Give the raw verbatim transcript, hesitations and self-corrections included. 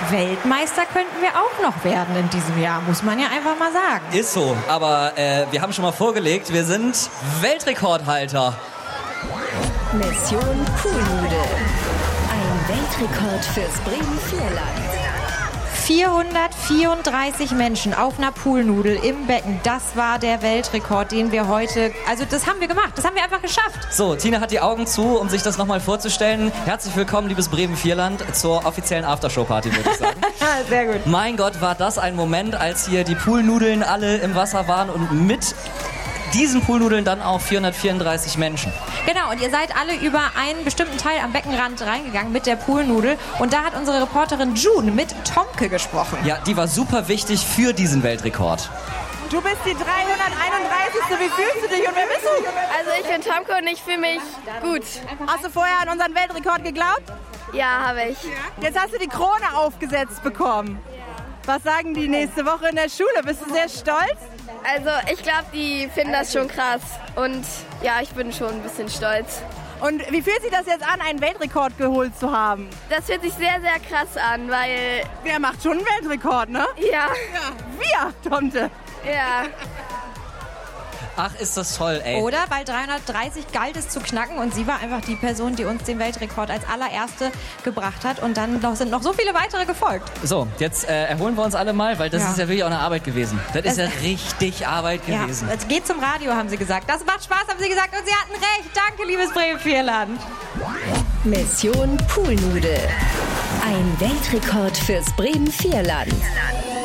Weltmeister könnten wir auch noch werden in diesem Jahr, muss man ja einfach mal sagen. Ist so, aber äh, wir haben schon mal vorgelegt, wir sind Weltrekordhalter. Mission Poolnudel. Ein Weltrekord fürs Bremen-Vierland. vierhundertvierunddreißig Menschen auf einer Poolnudel im Becken. Das war der Weltrekord, den wir heute... Also das haben wir gemacht, das haben wir einfach geschafft. So, Tina hat die Augen zu, um sich das nochmal vorzustellen. Herzlich willkommen, liebes Bremen-Vierland, zur offiziellen Aftershow-Party, würde ich sagen. Sehr gut. Mein Gott, war das ein Moment, als hier die Poolnudeln alle im Wasser waren und mit diesen Poolnudeln dann auch vierhundertvierunddreißig Menschen. Genau, und ihr seid alle über einen bestimmten Teil am Beckenrand reingegangen mit der Poolnudel. Und da hat unsere Reporterin June mit Tomke gesprochen. Ja, die war super wichtig für diesen Weltrekord. Du bist die dreihunderteinunddreißigste. Wie fühlst du dich und wer bist du? Also ich bin Tomke und ich fühle mich gut. Hast du vorher an unseren Weltrekord geglaubt? Ja, habe ich. Jetzt hast du die Krone aufgesetzt bekommen. Was sagen die nächste Woche in der Schule? Bist du sehr stolz? Also ich glaube, die finden das schon krass. Und ja, ich bin schon ein bisschen stolz. Und wie fühlt sich das jetzt an, einen Weltrekord geholt zu haben? Das fühlt sich sehr, sehr krass an, weil... Wer macht schon einen Weltrekord, ne? Ja. Ja, wir, Tomte. Ja. Ach, ist das toll, ey. Oder? Weil dreihundertdreißig galt es zu knacken und sie war einfach die Person, die uns den Weltrekord als allererste gebracht hat. Und dann noch, sind noch so viele weitere gefolgt. So, jetzt äh, erholen wir uns alle mal, weil das Ja. ist ja wirklich auch eine Arbeit gewesen. Das ist ja richtig Arbeit Ja, gewesen. es geht zum Radio, haben sie gesagt. Das macht Spaß, haben sie gesagt. Und sie hatten recht. Danke, liebes Bremen-Vierland. Mission Poolnudel. Ein Weltrekord fürs Bremen-Vierland.